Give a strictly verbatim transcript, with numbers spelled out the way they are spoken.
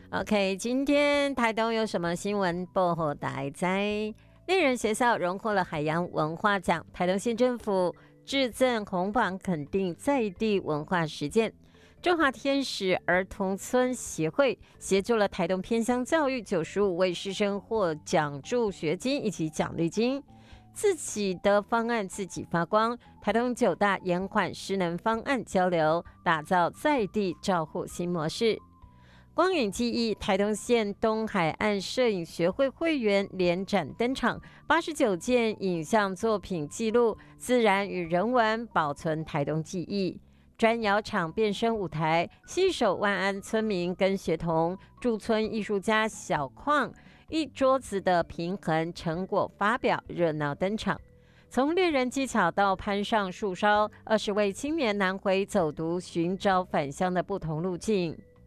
OK， 今天台东有什么新闻报后大灾？猎人学校荣获了海洋文化奖，台东县政府致赠红榜，肯定在地文化实践。中华天使儿童村协会协助了台东偏乡教育九十五位师生获奖助学金以及奖励金。自己的方案自己发光，台东九大延缓失能方案交流，打造在地照护新模式。光影记忆，台东县东海岸摄影学会会员联展登场，八十九件影像作品记录自然与人文，保存台东记忆。砖窑厂变身舞台，携手万安村民跟学童，驻村艺术家小矿，一桌子的平衡成果发表，热闹登场。从猎人技巧到攀上树梢，二十位青年南回走读，寻找返乡的不同路径。